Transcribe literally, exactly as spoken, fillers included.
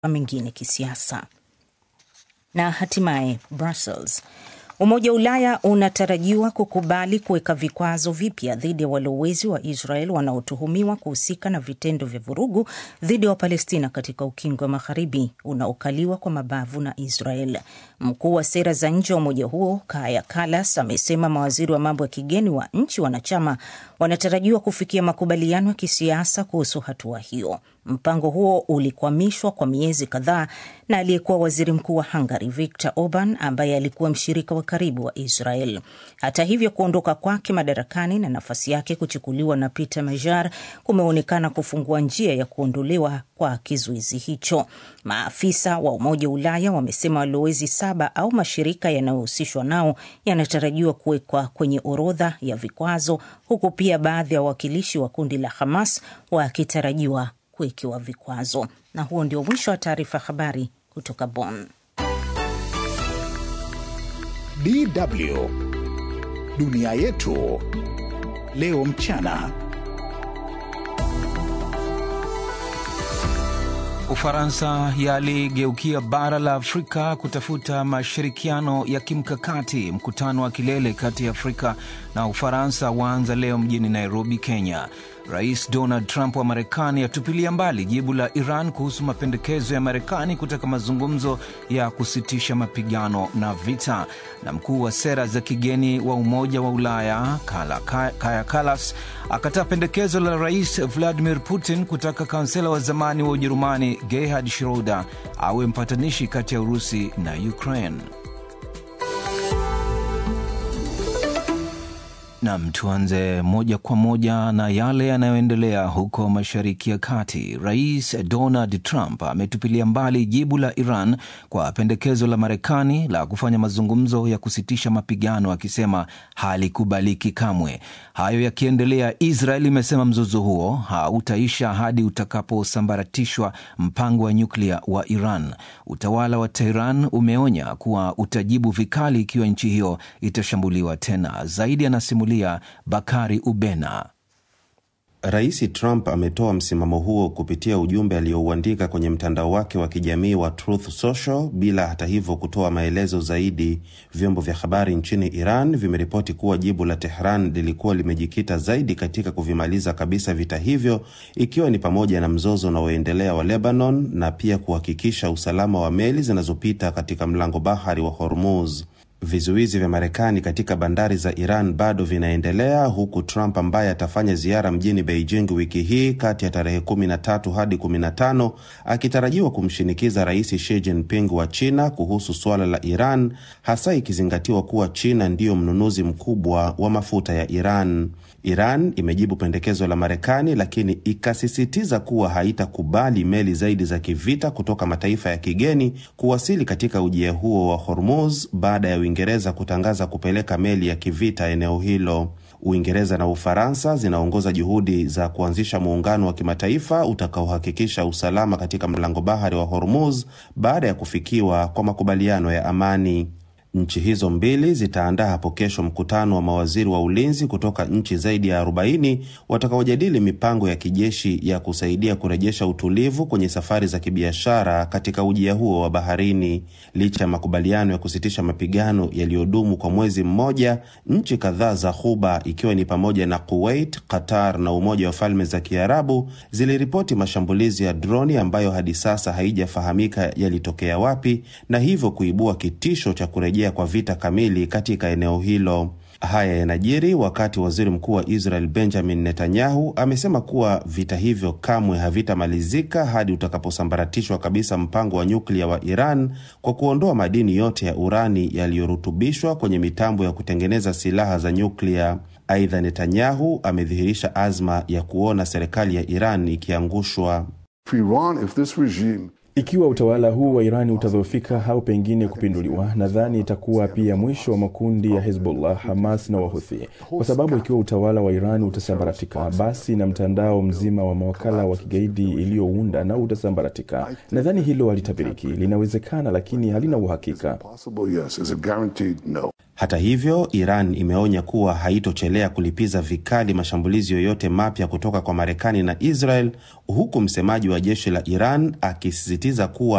mengine kisiasa. Na hatimaye Brussels. Umoja wa Ulaya unatarajiwa kukubali kuweka vikwazo vipya dhidi ya walowezi wa Israel wanaotuhumiwa kuhusika na vitendo vya vurugu dhidi ya Wapalestina katika ukingo wa Magharibi unaokaliwa kwa mabavu na Israel. Mkuu wa sera za nje wa umoja huo, Kaja Kallas, amesema mawaziri wa mambo ya kigeni wa nchi wanachama wanatarajiwa kufikia makubaliano ya kisiasa kuhusu hatua hiyo. Mpango huo ulikwamishwa kwa miezi kadhaa na aliyekuwa waziri mkuu wa Hungary Viktor Orban, ambaye alikuwa mshirika wa karibu wa Israel. Hata hivyo, kuondoka kwake madarakani na nafasi yake kuchukuliwa na Peter Major kumeonekana kufungua njia ya kuondolewa kwa kizuizi hicho. Maafisa wa Umoja wa Ulaya wamesema walowezi saba au mashirika yanayohusishwa nao yanatarajiwa kuwekwa kwenye orodha ya vikwazo, huku pia baadhi ya wawakilishi wa kundi la Hamas wakitarajiwa kuwekewa vikwazo. Na huo ndio mwisho wa taarifa habari kutoka Bonn. D W Dunia yetu leo mchana. Ufaransa yaligeukia bara la Afrika kutafuta mashirikiano ya kimkakati. Mkutano wa kilele kati ya Afrika na Ufaransa waanza leo mjini Nairobi, Kenya. Rais Donald Trump wa Marekani atupilia mbali jibu la Iran kuhusu mapendekezo ya Marekani kutaka mazungumzo ya kusitisha mapigano na vita. Na mkuu wa sera za kigeni wa Umoja wa Ulaya, Kaja Kallas, akataa pendekezo la Rais Vladimir Putin kutaka kansela wa zamani wa Ujerumani Gerhard Schröder awe mpatanishi kati ya Urusi na Ukraine. Na tuanze moja kwa moja na yale yanayoendelea huko Mashariki ya Kati. Rais Donald Trump ametupilia mbali jibu la Iran kwa pendekezo la Marekani la kufanya mazungumzo ya kusitisha mapigano, akisema halikubaliki kamwe. Hayo yakiendelea, Israel imesema mzozo huo hautaisha hadi utakaposambaratishwa mpango wa nyuklia wa Iran. Utawala wa Tehran umeonya kuwa utajibu vikali ikiwa nchi hiyo itashambuliwa tena. Zaidi anasimulia Bakari Ubena. Rais Trump ametoa msimamo huo kupitia ujumbe aliouandika kwenye mtandao wake wa kijamii wa Truth Social, bila hata hivyo kutoa maelezo zaidi. Vyombo vya habari nchini Iran vimeripoti kuwa jibu la Tehran lilikuwa limejikita zaidi katika kuvimaliza kabisa vita hivyo, ikiwa ni pamoja na mzozo unaoendelea wa Lebanon na pia kuhakikisha usalama wa meli zinazopita katika mlango bahari wa Hormuz. Vizuizi vya Marekani katika bandari za Iran bado vinaendelea, huku Trump ambaye atafanya ziara mjini Beijing wiki hii kati ya tarehe kumi na tatu hadi kumi na tano akitarajiwa kumshinikiza Rais Xi Jinping wa China kuhusu swala la Iran, hasa ikizingatiwa kuwa China ndiyo mnunuzi mkubwa wa mafuta ya Iran. Iran imejibu pendekezo la Marekani, lakini ikasisitiza kuwa haitakubali meli zaidi za kivita kutoka mataifa ya kigeni kuwasili katika ujia huo wa Hormuz baada ya Uingereza kutangaza kupeleka meli ya kivita eneo hilo. Uingereza na Ufaransa zinaongoza juhudi za kuanzisha muungano wa kimataifa utakaohakikisha usalama katika mlango bahari wa Hormuz baada ya kufikiwa kwa makubaliano ya amani. Nchi hizo mbili zitaandaa hapo kesho mkutano wa mawaziri wa ulinzi kutoka nchi zaidi ya arobaini watakaojadili mipango ya kijeshi ya kusaidia kurejesha utulivu kwenye safari za kibiashara katika ujia huo wa baharini. Licha ya makubaliano ya kusitisha mapigano yaliyodumu kwa mwezi mmoja, nchi kadhaa za Ghuba ikiwa ni pamoja na Kuwait, Qatar na Umoja wa Falme za Kiarabu ziliripoti mashambulizi ya droni ambayo hadi sasa haijafahamika yalitokea wapi, na hivyo kuibua kitisho cha kurejea kwa vita kamili katika eneo hilo. Haya yanajiri wakati waziri mkuu wa Israel Benjamin Netanyahu amesema kuwa vita hivyo kamwe havitamalizika hadi utakaposambaratishwa kabisa mpango wa nyuklia wa Iran kwa kuondoa madini yote ya urani yaliyorutubishwa kwenye mitambo ya kutengeneza silaha za nyuklia. Aidha, Netanyahu amedhihirisha azma ya kuona serikali ya Iran ikiangushwa. Ikiwa utawala huu wa Irani utadhoofika au pengine kupinduliwa, nadhani itakuwa pia mwisho wa makundi ya Hezbollah, Hamas na Wahuthi. Kwa sababu ikiwa utawala wa Irani utasambaratika, basi na mtandao mzima wa mawakala wa kigaidi iliyounda na utasambaratika. Nadhani hilo halitabiriki. Linawezekana lakini halina uhakika. Hata hivyo, Iran imeonya kuwa haitochelea kulipiza vikali mashambulizi yoyote mapya kutoka kwa Marekani na Israel, huku msemaji wa jeshi la Iran akisisitiza kuwa